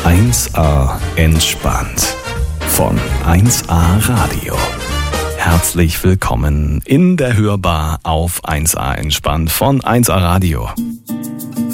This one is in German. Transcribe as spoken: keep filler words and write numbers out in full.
eins a entspannt von eins a Radio. Herzlich willkommen in der Hörbar auf eins a entspannt von eins a Radio.